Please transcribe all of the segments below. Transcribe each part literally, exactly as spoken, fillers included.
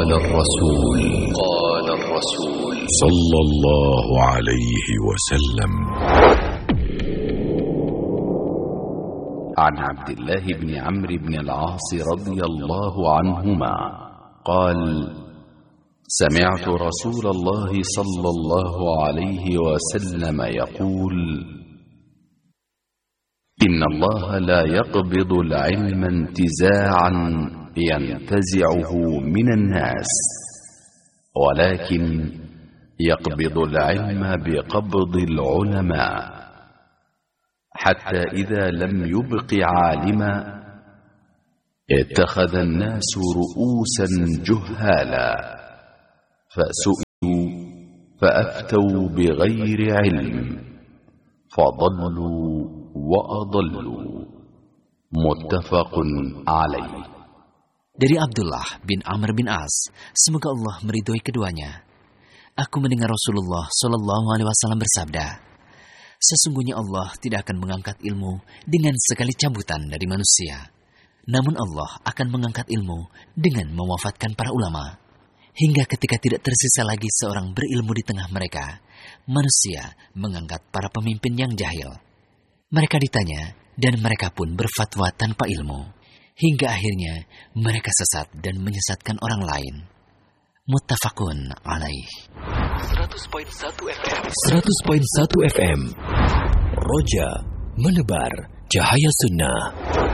قال الرسول قال الرسول صلى الله عليه وسلم. عن عبد الله بن عمرو بن العاص رضي الله عنهما قال: سمعت رسول الله صلى الله عليه وسلم يقول: إن الله لا يقبض العلم انتزاعا ينتزعه من الناس، ولكن يقبض العلم بقبض العلماء، حتى إذا لم يبق عالما اتخذ الناس رؤوسا جهالا، فسئلوا فأفتوا بغير علم فضلوا وأضلوا. متفق عليه. Dari Abdullah bin Amr bin As, semoga Allah meridhoi keduanya. Aku mendengar Rasulullah Shallallahu Alaihi Wasallam bersabda, sesungguhnya Allah tidak akan mengangkat ilmu dengan sekali cabutan dari manusia. Namun Allah akan mengangkat ilmu dengan mewafatkan para ulama. Hingga ketika tidak tersisa lagi seorang berilmu di tengah mereka, manusia mengangkat para pemimpin yang jahil. Mereka ditanya dan mereka pun berfatwa tanpa ilmu. Hingga akhirnya mereka sesat dan menyesatkan orang lain. Muttafaqun alaih. seratus koma satu F M seratus koma satu F M Roja menebar cahaya sunnah.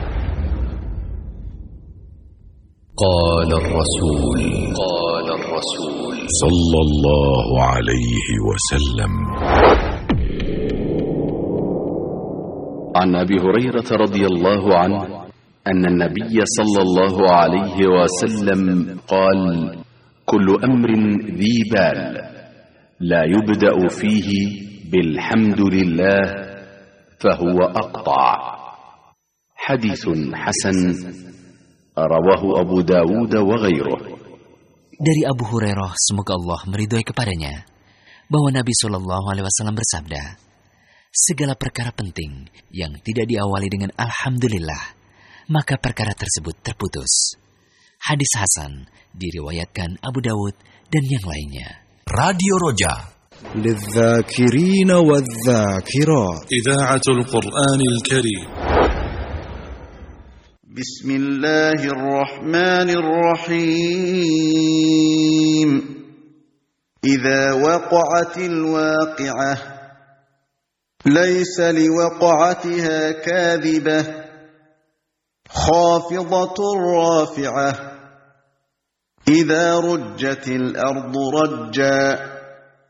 قال الرسول قال الرسول صلى الله عليه وسلم. عن أبي هريرة رضي الله عنه أن النبي صلى الله عليه وسلم قال: كل أمر ذي بال لا يبدأ فيه بالحمد لله فهو أقطع. حديث حسن رواه أبو داود وغيره. Dari Abu Hurairah, semoga Allah meridhoi kepadanya, bahwa Nabi Shallallahu Alaihi Wasallam bersabda, segala perkara penting yang tidak diawali dengan Alhamdulillah, maka perkara tersebut terputus. Hadis Hasan diriwayatkan Abu Dawud dan yang lainnya. Radio Roja للذاكرين والذاكرات إذاعة القرآن الكريم. بسم الله الرحمن الرحيم. إذا وقعت الواقعة ليس لوقعتها كاذبة خافضة رافعة إذا رجت الأرض رجا